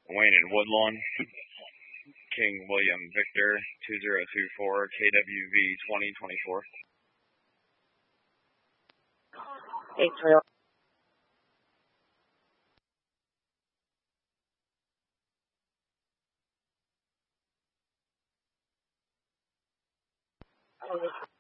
Wayne and Woodlawn, King William Victor 2024 KWV 2024. Hey, Toyota. Oh,